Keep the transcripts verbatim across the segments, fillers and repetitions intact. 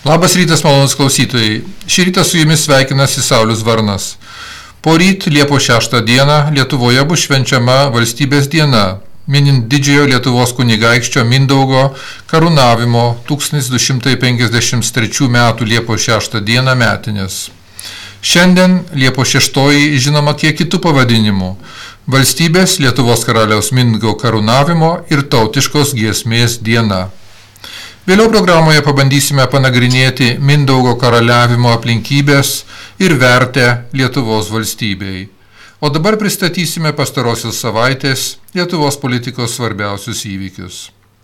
Labas rytas, malonus klausytojai. Šį rytą su jumis sveikinasi Saulius Varnas. Poryt Liepos šeštą dieną Lietuvoje bus švenčiama valstybės diena, minint didžiojo Lietuvos kunigaikščio Mindaugo karūnavimo tūkstantis du šimtai penkiasdešimt trečių metų Liepos šeštą dieną metinės. Šiandien Liepos šeštoji žinoma kiek kitų pavadinimų – valstybės Lietuvos karaliaus Mindaugo karūnavimo ir tautiškos giesmės diena. Vėliau programoje pabandysime panagrinėti Mindaugo karaliavimo aplinkybės ir vertę Lietuvos valstybei. O dabar pristatysime pastarosios savaitės Lietuvos politikos svarbiausius įvykius.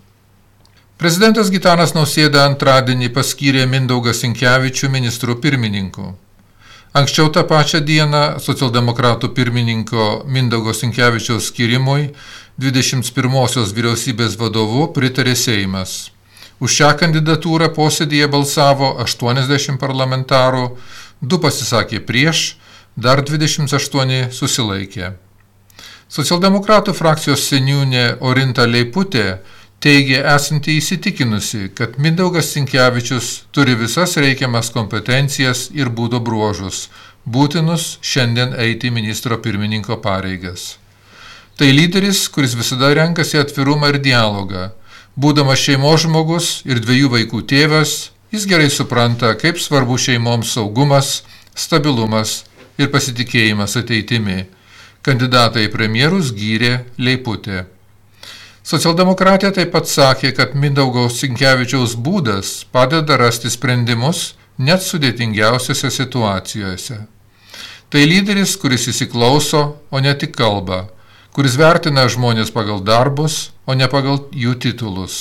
Prezidentas Gitanas Nausėda antradienį paskyrė Mindaugą Sinkevičių ministru pirmininku. Anksčiau tą pačią dieną socialdemokratų pirmininko Mindaugo Sinkevičiaus skyrimui dvidešimt pirmosios vyriausybės vadovu pritarė Seimas. Už šią kandidatūrą posėdyje balsavo aštuoniasdešimt parlamentarų, du pasisakė prieš, dar dvidešimt aštuoni susilaikė. Socialdemokratų frakcijos seniūnė Orinta Leiputė teigė esanti įsitikinusi, kad Mindaugas Sinkevičius turi visas reikiamas kompetencijas ir būdo bruožus, būtinus šiandien eiti ministro pirmininko pareigas. Tai lyderis, kuris visada renkasi atvirumą ir dialogą. Būdamas šeimos žmogus ir dviejų vaikų tėvas, jis gerai supranta, kaip svarbu šeimoms saugumas, stabilumas ir pasitikėjimas ateitimi. Kandidatą į premjerus gyrė Leiputė. Socialdemokratė taip pat sakė, kad Mindaugo Sinkevičiaus būdas padeda rasti sprendimus net sudėtingiausiose situacijose. Tai lyderis, kuris įsiklauso, o ne tik kalba, kuris vertina žmonės pagal darbus, o ne pagal jų titulus.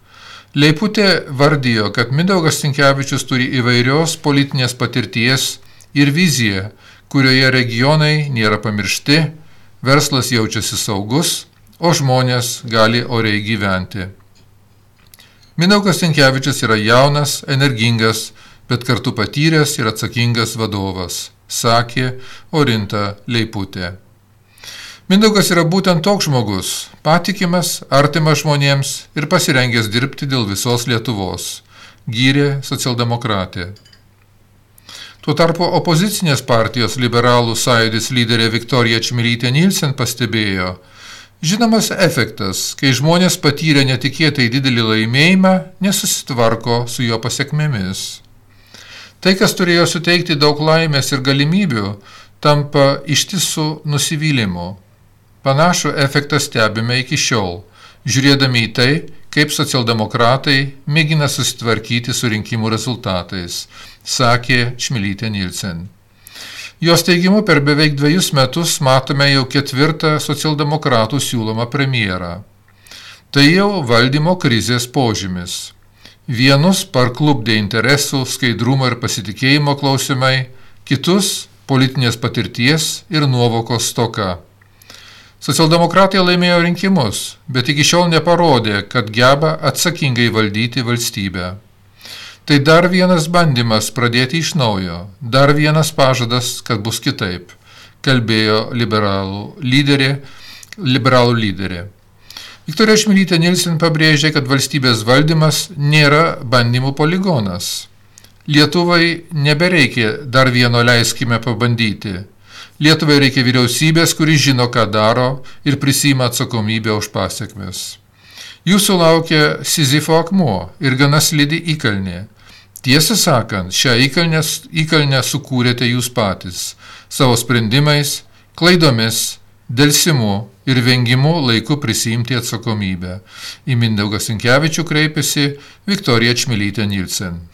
Leiputė vardijo, kad Mindaugas Sinkevičius turi įvairios politinės patirties ir viziją, kurioje regionai nėra pamiršti, verslas jaučiasi saugus, o žmonės gali oriai gyventi. Mindaugas Sinkevičius yra jaunas, energingas, bet kartu patyręs ir atsakingas vadovas, sakė Orinta Leiputė. Mindaugas yra būtent toks žmogus, patikimas, artimas žmonėms ir pasirengęs dirbti dėl visos Lietuvos, gyrė socialdemokratė. Tuo tarpu opozicinės partijos Liberalų sąjūdis lyderė Viktorija Čmilytė Nilsen pastebėjo, žinomas efektas, kai žmonės patyrė netikėtai didelį laimėjimą, nesusitvarko su jo pasekmėmis. Tai, kas turėjo suteikti daug laimės ir galimybių, tampa ištisų nusivylimu. Panašų efektą stebime iki šiol, žiūrėdami į tai, kaip socialdemokratai mėgina susitvarkyti su rinkimų rezultatais, sakė Čmilytė Nilsen. Jos teigimu per beveik dviejus metus matome jau ketvirtą socialdemokratų siūlomą premjerą. Tai jau valdymo krizės požymis. Vienus parklupdė interesų, skaidrumo ir pasitikėjimo klausimai, kitus politinės patirties ir nuovokos stoka. Socialdemokratai laimėjo rinkimus, bet iki šiol neparodė, kad geba atsakingai valdyti valstybę. Tai dar vienas bandymas pradėti iš naujo, dar vienas pažadas, kad bus kitaip, kalbėjo liberalų lyderė. Liberalų lyderė. Viktorija Čmilytė Nilsen pabrėžė, kad valstybės valdymas nėra bandymų poligonas. Lietuvai nebereikia dar vieno leiskime pabandyti. Lietuvai reikia vyriausybės, kuri žino, ką daro ir prisiima atsakomybę už pasekmes. Jūsų laukia Sizifo akmuo ir gana slidi įkalnė. Tiesą sakant, šią įkalnę, įkalnę sukūrėte jūs patys, savo sprendimais, klaidomis, delsimu ir vengimu laiku prisiimti atsakomybę. Į Mindaugą Sinkevičių kreipėsi Viktorija Čmilytė Nilsen.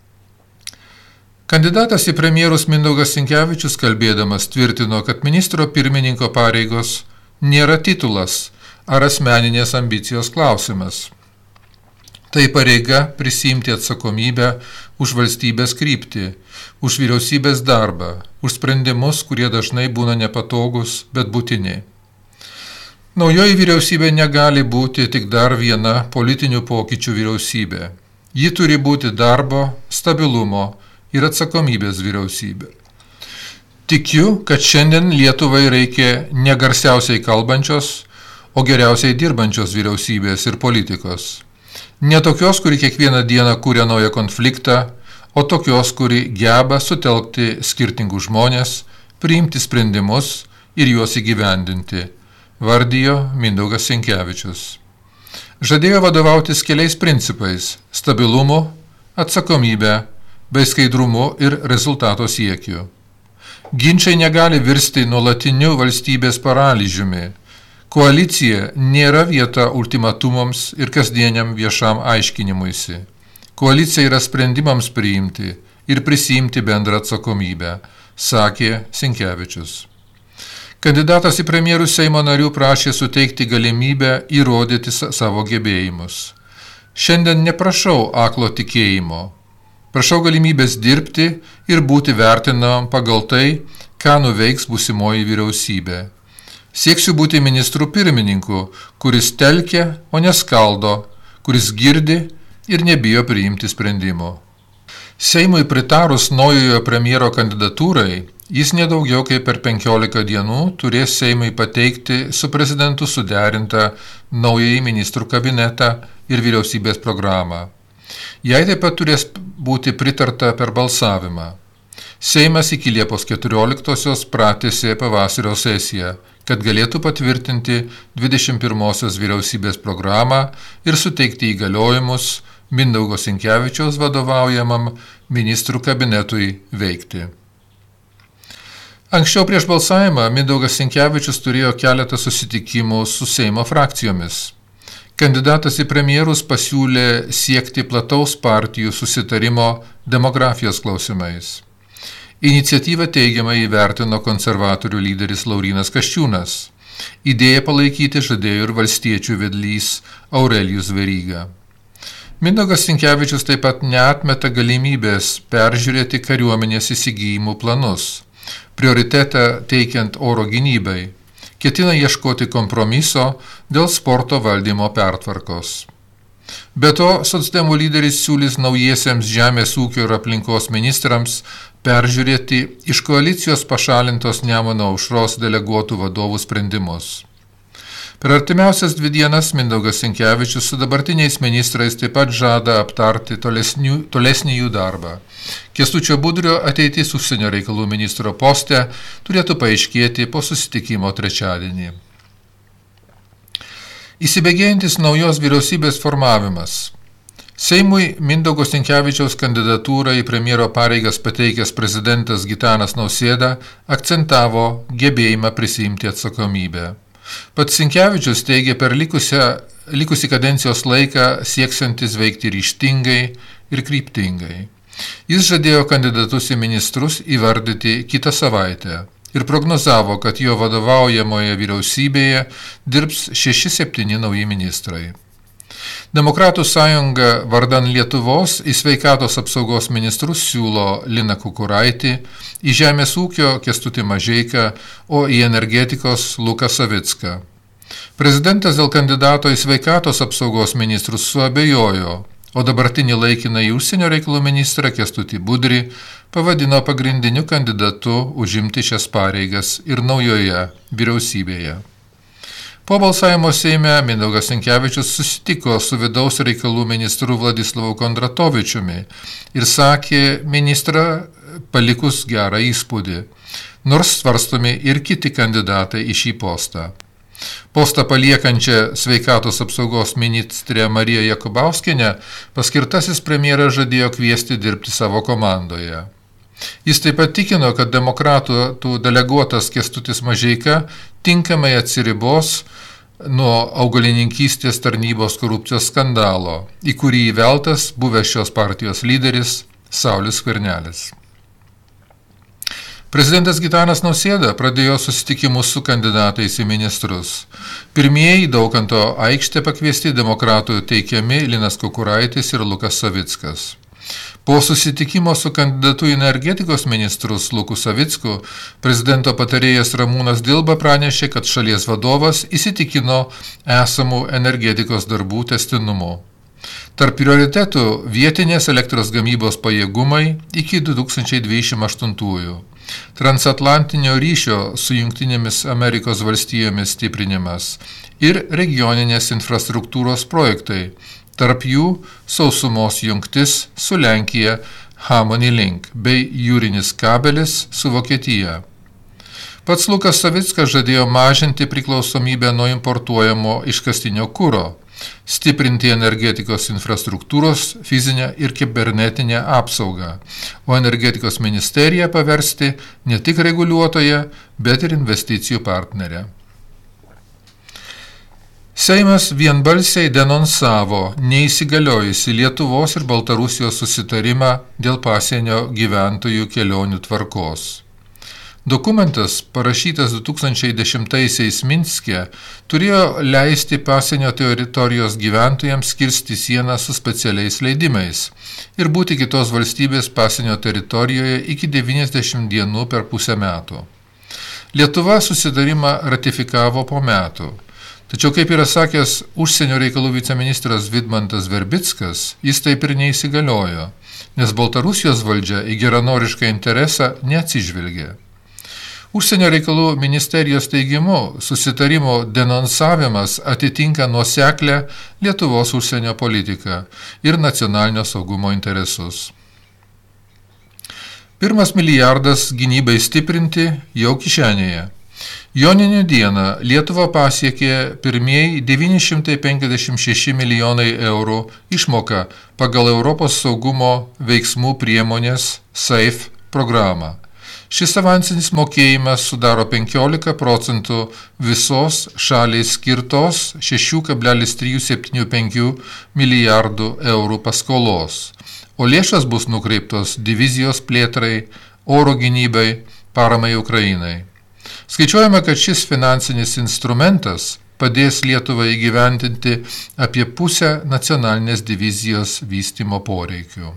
Kandidatas į premjerus Mindaugas Sinkevičius kalbėdamas tvirtino, kad ministro pirmininko pareigos nėra titulas ar asmeninės ambicijos klausimas. Tai pareiga prisiimti atsakomybę už valstybės kryptį, už vyriausybės darbą, už sprendimus, kurie dažnai būna nepatogus, bet būtini. Naujoji vyriausybė negali būti tik dar viena politinių pokyčių vyriausybė. Ji turi būti darbo, stabilumo ir atsakomybės vyriausybė. Tikiu, kad šiandien Lietuvai reikia ne garsiausiai kalbančios, o geriausiai dirbančios vyriausybės ir politikos. Ne tokios, kuri kiekvieną dieną kuria naują konfliktą, o tokios, kuri geba sutelkti skirtingus žmonės, priimti sprendimus ir juos įgyvendinti, vardijo Mindaugas Sinkevičius. Žadėjo vadovautis keliais principais – stabilumu, atsakomybę bei skaidrumu ir rezultato siekiu. Ginčiai negali virsti nuolatiniu valstybės paralyžiumi. Koalicija nėra vieta ultimatumams ir kasdieniam viešam aiškinimuisi. Koalicija yra sprendimams priimti ir prisiimti bendrą atsakomybę, sakė Sinkevičius. Kandidatas į premjerų Seimo narių prašė suteikti galimybę įrodyti savo gebėjimus. Šiandien neprašau aklo tikėjimo. Prašau galimybės dirbti ir būti vertinam pagal tai, ką nuveiks būsimoji vyriausybė. Sieksiu būti ministrų pirmininku, kuris telkia, o neskaldo, kuris girdi ir nebijo priimti sprendimų. Seimui pritarus naujojo premjero kandidatūrai, jis nedaugiau kaip per penkiolika dienų turės Seimui pateikti su prezidentu suderintą naująjį ministrų kabinetą ir vyriausybės programą. Jai taip pat turės būti pritarta per balsavimą. Seimas iki Liepos keturioliktosios pratęsė pavasario sesiją, kad galėtų patvirtinti dvidešimt pirmosios vyriausybės programą ir suteikti įgaliojimus Mindaugo Sinkevičiaus vadovaujamam ministrų kabinetui veikti. Anksčiau prieš balsavimą Mindaugas Sinkevičius turėjo keletą susitikimų su Seimo frakcijomis. Kandidatas į premjerus pasiūlė siekti plataus partijų susitarimo demografijos klausimais. Iniciatyvą teigiamai įvertino konservatorių lyderis Laurynas Kasčiūnas. Idėją palaikyti žadėjo ir valstiečių vedlys Aurelijus Veryga. Mindaugas Sinkevičius taip pat neatmeta galimybės peržiūrėti kariuomenės įsigijimų planus, prioritetą teikiant oro gynybai, ketina ieškoti kompromiso dėl sporto valdymo pertvarkos. Be to, socdemų lyderis siūlys naujiesiems žemės ūkio ir aplinkos ministrams peržiūrėti iš koalicijos pašalintos Nemuno aušros deleguotų vadovų sprendimus. Per artimiausias dvi dienas Mindaugas Sinkevičius su dabartiniais ministrais taip pat žada aptarti tolesnių, tolesnį jų darbą. Kęstučio Budrio ateitis užsienio reikalų ministro poste turėtų paaiškėti po susitikimo trečiadienį. Įsibėgėjantis naujos vyriausybės formavimas. Seimui Mindaugo Sinkevičiaus kandidatūrą į premjero pareigas pateikęs prezidentas Gitanas Nausėda akcentavo gebėjimą prisiimti atsakomybę. Pats Sinkevičius teigė per likusią, likusį kadencijos laiką sieksiantis veikti ryžtingai ir kryptingai. Jis žadėjo kandidatus į ministrus įvardyti kitą savaitę ir prognozavo, kad jo vadovaujamoje vyriausybėje dirbs šeši septyni nauji ministrai. Demokratų sąjunga vardan Lietuvos į sveikatos apsaugos ministrus siūlo Liną Kukuraitį, į žemės ūkio Kęstutį Mažeiką, o į energetikos Luką Savicką. Prezidentas dėl kandidato į sveikatos apsaugos ministrus suabejojo, o dabartinį laikiną į užsienio reikalų ministrą Kęstutį Budrį pavadino pagrindiniu kandidatu užimti šias pareigas ir naujoje vyriausybėje. Po balsavimo Seime Mindaugas Sinkevičius susitiko su vidaus reikalų ministru Vladislavu Kondratovičiumi ir sakė ministrą palikus gerą įspūdį, nors svarstomi ir kiti kandidatai į šį postą. Postą paliekančią sveikatos apsaugos ministrę Mariją Jakubauskienę paskirtasis premjeras žadėjo kviesti dirbti savo komandoje. Jis taip pat tikino, kad demokratų deleguotas Kęstutis Mažeika tinkamai atsiribos nuo augalininkystės tarnybos korupcijos skandalo, į kurį įveltas buvęs šios partijos lyderis Saulius Skvernelis. Prezidentas Gitanas Nausėda pradėjo susitikimus su kandidatais į ministrus. Pirmieji Daukanto aikštę pakviesti demokratų teikiami Linas Kukuraitis ir Lukas Savickas. Po susitikimo su kandidatu į energetikos ministrus Luku Savicku, prezidento patarėjas Ramūnas Dilba pranešė, kad šalies vadovas įsitikino esamų energetikos darbų tęstinumu. Tarp prioritetų vietinės elektros gamybos pajėgumai iki du tūkstančiai dvidešimt aštuntųjų. Transatlantinio ryšio su Jungtinėmis Amerikos valstijomis stiprinimas ir regioninės infrastruktūros projektai, tarp jų sausumos jungtis su Lenkija Harmony Link bei jūrinis kabelis su Vokietija. Pats Lukas Savickas žadėjo mažinti priklausomybę nuo importuojamo iškastinio kuro, stiprinti energetikos infrastruktūros fizinę ir kibernetinę apsaugą, o energetikos ministeriją paversti ne tik reguliuotoją, bet ir investicijų partnerę. Seimas vienbalsiai denonsavo neįsigaliojusi Lietuvos ir Baltarusijos susitarimą dėl pasienio gyventojų kelionių tvarkos. Dokumentas, parašytas du tūkstančiai dešimtaisiais Minske, turėjo leisti pasienio teritorijos gyventojams kirsti sieną su specialiais leidimais ir būti kitos valstybės pasienio teritorijoje iki devyniasdešimt dienų per pusę metų. Lietuva susitarimą ratifikavo po metų. Tačiau, kaip yra sakęs užsienio reikalų viceministras Vidmantas Verbickas, jis taip ir neįsigaliojo, nes Baltarusijos valdžia į geranorišką interesą neatsižvelgė. Užsienio reikalų ministerijos teigimu, susitarimo denonsavimas atitinka nuoseklę Lietuvos užsienio politiką ir nacionalinio saugumo interesus. Pirmas milijardas gynybai stiprinti jau kišenėje. Joninių dieną Lietuvą pasiekė pirmieji devyni šimtai penkiasdešimt šeši milijonai eurų išmoka pagal Europos saugumo veiksmų priemonės SAFE programą. Šis avansinis mokėjimas sudaro penkiolika procentų visos šaliai skirtos šeši kablelis trys septyni penki milijardų eurų paskolos, o lėšas bus nukreiptos divizijos plėtrai, oro gynybai, paramai Ukrainai. Skaičiuojama, kad šis finansinis instrumentas padės Lietuvai įgyvendinti apie pusę nacionalinės divizijos vystymo poreikių.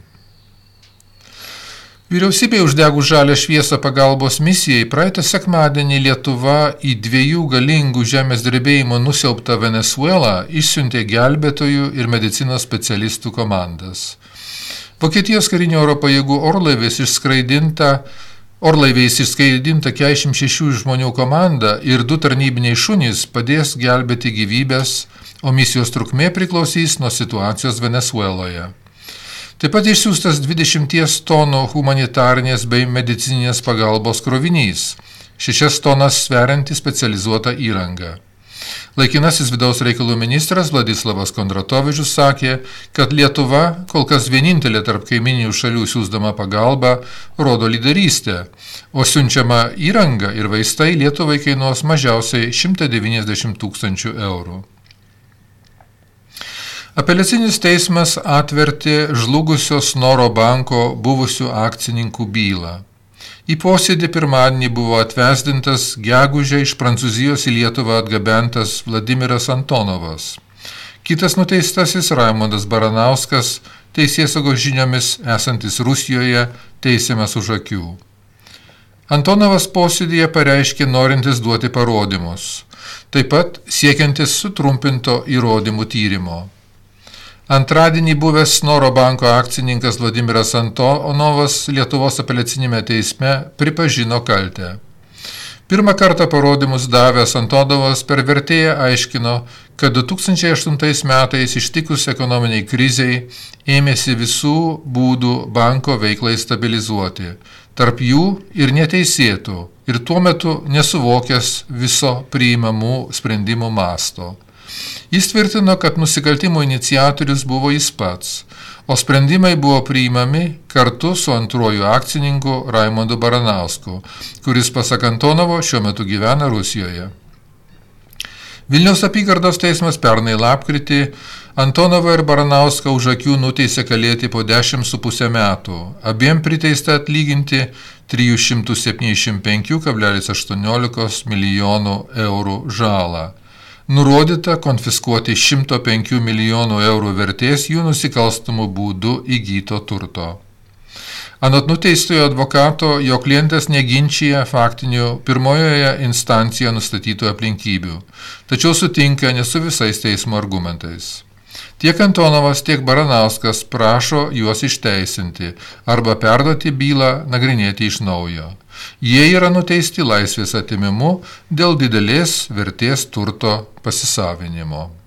Vyriausybė uždegus žalią šviesą pagalbos misijai, praeitą sekmadienį Lietuva į dviejų galingų žemės drebėjimų nusiaubtą Venesuelą išsiuntė gelbėtojų ir medicinos specialistų komandas. Vokietijos karinio oro pajėgų orlaiviais išskraidinta, orlaiviais išskraidinta keturiasdešimt šešių žmonių komanda ir du tarnybiniai šunys padės gelbėti gyvybės, o misijos trukmė priklausys nuo situacijos Venesueloje. Taip pat išsiųstas dvidešimt tonų humanitarinės bei medicininės pagalbos krovinys, šešias tonas sverianti specializuota įranga. Laikinasis vidaus reikalų ministras Vladislavas Kondratovičius sakė, kad Lietuva, kol kas vienintelė tarp kaimyninių šalių siųsdama pagalbą, rodo lyderystę, o siunčiama įranga ir vaistai Lietuvai kainuos mažiausiai šimtą devyniasdešimt tūkstančių eurų. Apeliacinis teismas atvertė žlugusio Snoro banko buvusių akcininkų bylą. Į posėdį pirmadienį buvo atvesdintas gegužę iš Prancūzijos į Lietuvą atgabentas Vladimiras Antonovas. Kitas nuteistasis Raimondas Baranauskas, teisėsaugos žiniomis esantis Rusijoje, teisiamas už akių. Antonovas posėdyje pareiškė norintis duoti parodymus, taip pat siekiantis sutrumpinto įrodymų tyrimo. Antradienį buvęs Snoro banko akcininkas Vladimiras Antonovas Lietuvos apeliacinėme teisme pripažino kaltę. Pirmą kartą parodymus davęs Antonovas per vertėją aiškino, kad du tūkstančiai aštuntais metais ištikus ekonominiai krizei ėmėsi visų būdų banko veiklai stabilizuoti, tarp jų ir neteisėtų, ir tuo metu nesuvokęs viso priimamų sprendimų masto. Jis tvirtino, kad nusikaltimo iniciatorius buvo jis pats, o sprendimai buvo priimami kartu su antruoju akcininku Raimondu Baranausku, kuris pasak Antonovo šiuo metu gyvena Rusijoje. Vilniaus apygardos teismas pernai lapkritį Antonovą ir Baranauską už akių nuteisė kalėti po dešimt su pusę metų, abiem priteista atlyginti trys šimtai septyniasdešimt penki kablelis aštuoniolika milijonų eurų žalą. Nurodyta konfiskuoti šimto penkių milijonų eurų vertės jų nusikalstamų būdų įgyto turto. Anot nuteistojo advokato, jo klientas neginčija faktinių pirmojoje instancijoje nustatytų aplinkybių, tačiau sutinka ne su visais teismo argumentais. Tiek Antonovas, tiek Baranauskas prašo juos išteisinti arba perduoti bylą nagrinėti iš naujo. Jie yra nuteisti laisvės atėmimu dėl didelės vertės turto pasisavinimo.